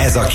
Ez a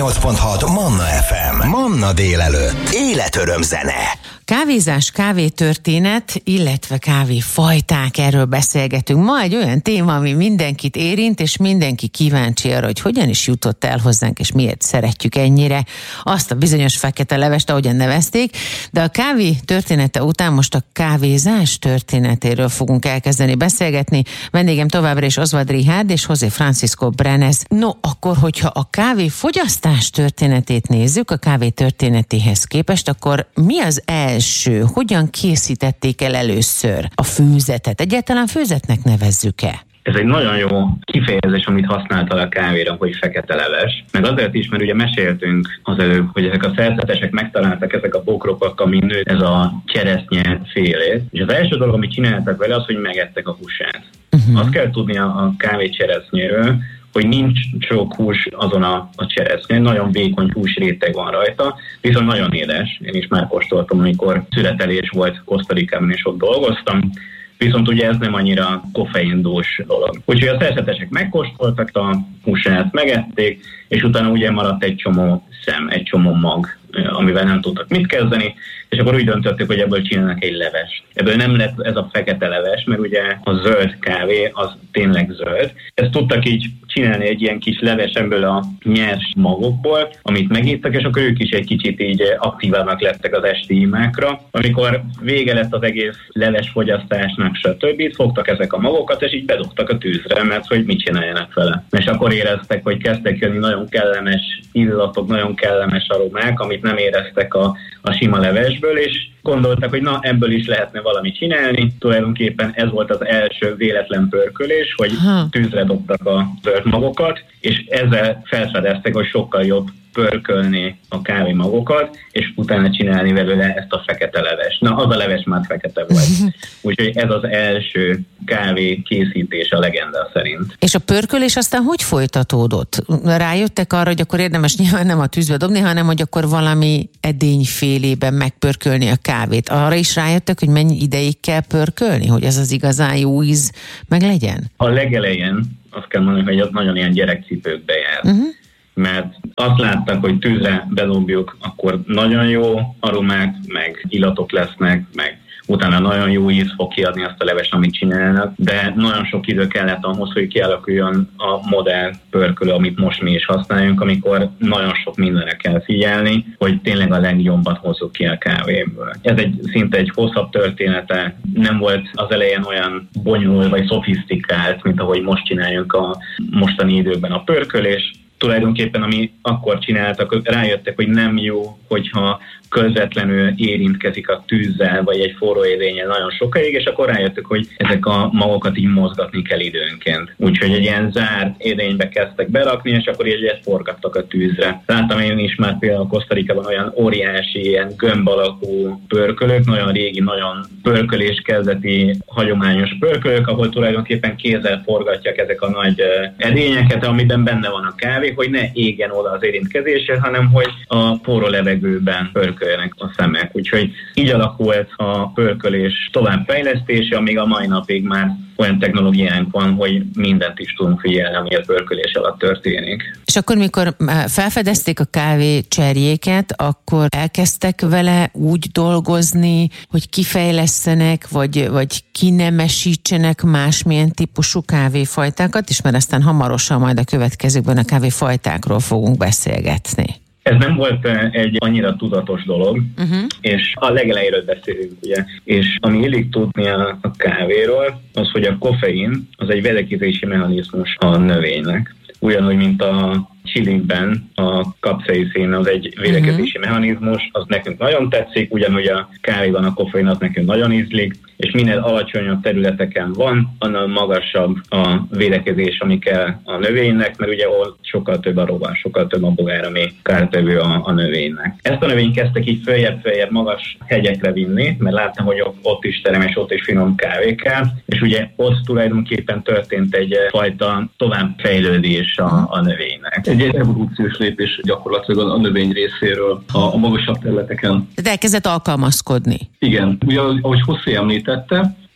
98.6 Manna FM. Manna délelőtt. Életöröm zene. Kávézás, kávétörténet, illetve kávéfajták, erről beszélgetünk. Ma egy olyan téma, ami mindenkit érint, és mindenki kíváncsi arra, hogy hogyan is jutott el hozzánk, és miért szeretjük ennyire azt a bizonyos fekete levest, ahogyan nevezték. De a kávé története után most a kávézás történetéről fogunk elkezdeni beszélgetni. Vendégem továbbra is Oswald Richárd és José Francisco Brenes. No, akkor, hogyha a kávéfogyasztás történetét nézzük, a kávé történetéhez képest, akkor mi az első? Hogyan készítették el először a főzetet? Egyáltalán főzetnek nevezzük-e? Ez egy nagyon jó kifejezés, amit használtál a kávéra, hogy fekete leves. Meg azért is, mert ugye meséltünk az előbb, hogy ezek a szerzetesek megtaláltak ezek a bokrokat, amin nőtt ez a cseresznye félét. És az első dolog, amit csináltak vele, az, hogy megettek a húsát. Azt kell tudni a kávé cseresznyéről, hogy nincs sok hús azon a cseresznyén, nagyon vékony húsréteg van rajta, viszont nagyon édes. Én is már kóstoltam, amikor születelés volt Costa Ricában, és ott dolgoztam. Viszont ugye ez nem annyira koffeindós dolog. Úgyhogy a szerzetesek megkóstoltak a húsát, megették, és utána ugye maradt egy csomó szem, egy csomó mag, amivel nem tudtak mit kezdeni, és akkor úgy döntötték, hogy ebből csinálnak egy levest. Ebből nem lett ez a fekete leves, mert ugye a zöld kávé az tényleg zöld. Ezt tudtak így csinálni egy ilyen kis leves ebből a nyers magokból, amit megittak, és akkor ők is egy kicsit így aktívabbak lettek az esti imákra. Amikor vége lett az egész leves fogyasztásnak, stb. Fogtak ezek a magokat, és így bedugtak a tűzre, mert hogy mit csináljanak vele. És akkor éreztek, hogy kezdtek jönni nagyon kellemes illatok, nagyon kellemes aromák, amit nem éreztek a sima levesből, és gondoltak, hogy na, ebből is lehetne valamit csinálni. Tulajdonképpen ez volt az első véletlen pörkölés, hogy tűzre dobtak a zöld magokat, és ezzel felfedeztek, hogy sokkal jobb pörkölni a kávémagokat, és utána csinálni belőle ezt a fekete leves. Na, az a leves már fekete volt. Úgyhogy ez az első kávé készítés a legenda szerint. És a pörkölés aztán hogy folytatódott? Rájöttek arra, hogy akkor érdemes nyilván nem a tűzbe dobni, hanem hogy akkor valami edényfélében megpörkölni a kávét. Arra is rájöttek, hogy mennyi ideig kell pörkölni, hogy ez az igazán jó íz meg legyen? A legelején azt kell mondani, hogy az nagyon ilyen gyerekcipőkbe jár. Mert azt láttak, hogy tűzre bedobjuk, akkor nagyon jó aromák, meg illatok lesznek, meg utána nagyon jó íz fog kiadni azt a leves, amit csinálnak, de nagyon sok idő kellett ahhoz, hogy kialakuljon a modern pörkölő, amit most mi is használjunk, amikor nagyon sok mindenre kell figyelni, hogy tényleg a legjobbat hozzuk ki a kávéből. Ez szinte egy hosszabb története, nem volt az elején olyan bonyolult vagy szofisztikált, mint ahogy most csináljuk a mostani időkben a pörkölés. Tulajdonképpen, ami akkor csináltak, rájöttek, hogy nem jó, hogyha közvetlenül érintkezik a tűzzel, vagy egy forró édénnyel nagyon sokáig, és akkor rájöttük, hogy ezek a magokat így mozgatni kell időnként. Úgyhogy egy ilyen zárt édénybe kezdtek berakni, és akkor így ezt forgattak a tűzre. Láttam én is már például Costa Ricában olyan óriási, ilyen gömb alakú pörkölők, nagyon régi, nagyon pörkölés kezdeti hagyományos pörkölők, ahol tulajdonképpen kézzel forgatják ezek a nagy edényeket, amiben benne van a kávé, hogy ne égjen oda az érintkezésre, hanem hogy a forró levegőben pörköljenek a szemek. Úgyhogy így alakult a pörkölés továbbfejlesztése, amíg a mai napig már olyan technológiánk van, hogy mindent is tudunk figyelni, ami a pörkölés alatt történik. És akkor, mikor felfedezték a kávé cserjéket, akkor elkezdtek vele úgy dolgozni, hogy kifejlesztenek, vagy kinemesítsenek másmilyen típusú kávéfajtákat, és mert aztán hamarosan majd a következőkben a kávéfajtákról fogunk beszélgetni. Ez nem volt egy annyira tudatos dolog, és a legelejéről beszélünk, ugye. És ami illik tudni a kávéról, az, hogy a koffein az egy védekezési mechanizmus a növénynek. Ugyanúgy, mint a chilikben a kapszaicin az egy védekezési mechanizmus, az nekünk nagyon tetszik, ugyanúgy a kávéban a koffein az nekünk nagyon ízlik, és minél alacsonyabb területeken van, annál magasabb a védekezés, ami kell a növénynek, mert ugye sokkal több a rovar, sokkal több a bogár, ami kártevő a növénynek. Ezt a növényt kezdtek így följebb magas hegyekre vinni, mert láttam, hogy ott is terem, és ott is finom kávé kell, és ugye ott tulajdonképpen történt egy fajta továbbfejlődés a növénynek. Egy evolúciós lépés gyakorlatilag a növény részéről a magasabb területeken. Tehát elkezdett alkalmazkodni. Igen, ugye ahogy José említette,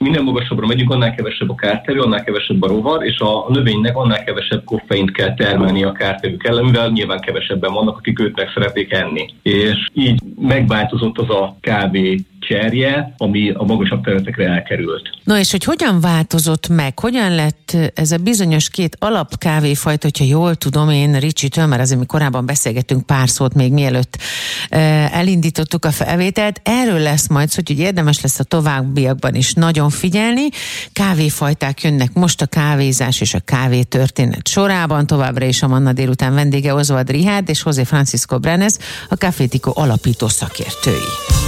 minél magasabbra megyünk, annál kevesebb a kártevő, annál kevesebb a rovar, és a növénynek annál kevesebb koffeint kell termelni a kártevők ellen, mivel nyilván kevesebben vannak, akik őt meg szeretnék enni. És így megváltozott az a kávé cserje, ami a magasabb területekre elkerült. No és hogy hogyan változott meg? Hogyan lett ez a bizonyos két alapkávéfajta, hogyha jól tudom én Ricsitől, mert azért mi korábban beszélgettünk pár szót még mielőtt elindítottuk a felvételt. Erről lesz majd szó, hogy érdemes lesz a továbbiakban is nagyon figyelni. Kávéfajták jönnek most a kávézás és a kávétörténet sorában. Továbbra is a Manna délután vendége Oswald Richárd és José Francisco Brenes, a Café Tico alapító szakértői.